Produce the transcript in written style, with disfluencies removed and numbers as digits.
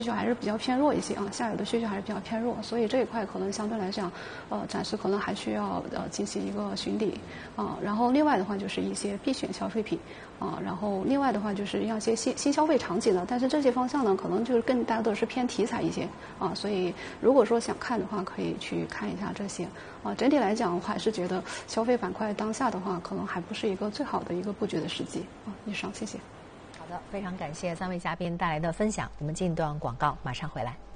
需求还是比较偏弱一些啊，下游的需求还是比较偏弱，所以这一块可能相对来讲，暂时可能还需要进行一个寻底啊。然后另外的话就是一些必选消费品啊，然后另外的话就是要一些新消费场景的，但是这些方向呢，可能就是更大的是偏题材一些啊。所以如果说想看的话，可以去看一下这些啊。整体来讲，我还是觉得消费板块当下的话，可能还不是一个最好的一个布局的时机啊。以上，谢谢。 好的，非常感谢3位嘉宾带来的分享。我们进一段广告，马上回来。